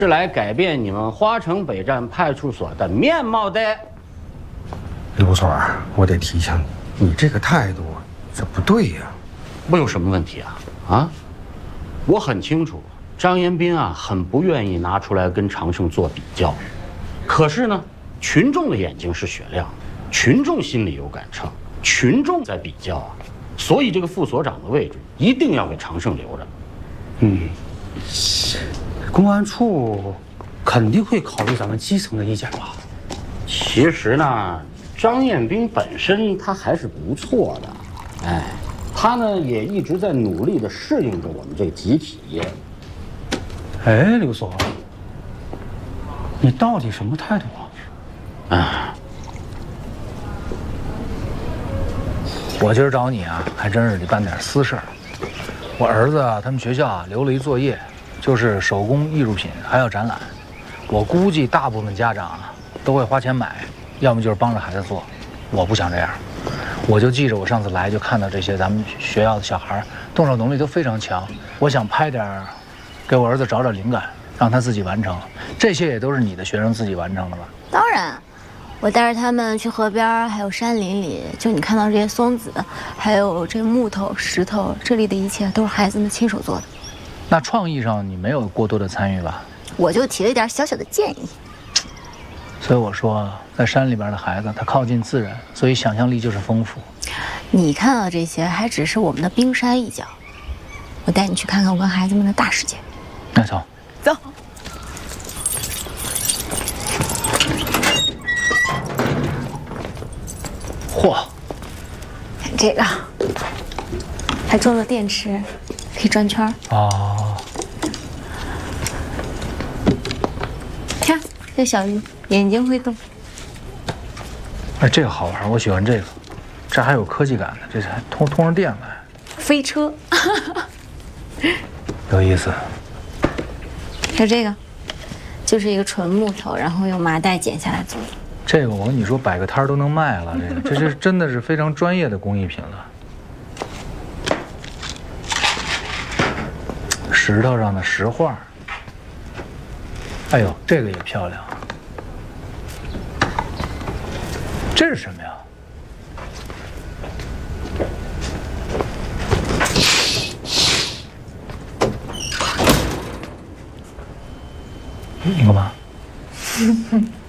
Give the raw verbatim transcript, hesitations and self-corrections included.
是来改变你们花城北站派出所的面貌的。 刘所，我得提醒你，你这个态度这不对呀。 我有什么问题啊？啊？我很清楚，张延斌啊，很不愿意拿出来跟常胜做比较。可是呢，群众的眼睛是雪亮的，群众心里有杆秤，群众在比较啊，所以这个副所长的位置一定要给常胜留着。 嗯，公安处肯定会考虑咱们基层的意见吧？ 其实呢，张彦斌本身他还是不错的，哎，他呢也一直在努力地适应着我们这个集体。 哎，刘所，你到底什么态度啊？ 啊， 我今儿找你啊，还真是得办点私事儿。我儿子啊，他们学校啊留了一作业，就是手工艺术品还要展览。我估计大部分家长啊都会花钱买，要么就是帮着孩子做。我不想这样，我就记着我上次来就看到这些咱们学校的小孩动手能力都非常强，我想拍点儿，给我儿子找找灵感，让他自己完成。这些也都是你的学生自己完成的吧？ 当然。我带着他们去河边，还有山林里，就你看到这些松子，还有这木头、石头，这里的一切都是孩子们亲手做的。 那创意上你没有过多的参与吧？ 我就提了一点小小的建议。 所以我说，在山里边的孩子，他靠近自然，所以想象力就是丰富。 你看到这些还只是我们的冰山一角，我带你去看看我跟孩子们的大世界。 那走， 走。 嚯， 看这个，还装了电池，可以转圈。 哦， 看这小鱼眼睛会动。 哎，这个好玩，我喜欢这个，这还有科技感呢，这还通通上电来。 飞车， 有意思。 还有这个，就是一个纯木头，然后用麻袋剪下来做的。 这个我跟你说，摆个摊儿都能卖了。这个，这是真的是非常专业的工艺品了。石头上的石画，哎呦，这个也漂亮。这是什么呀？你干嘛？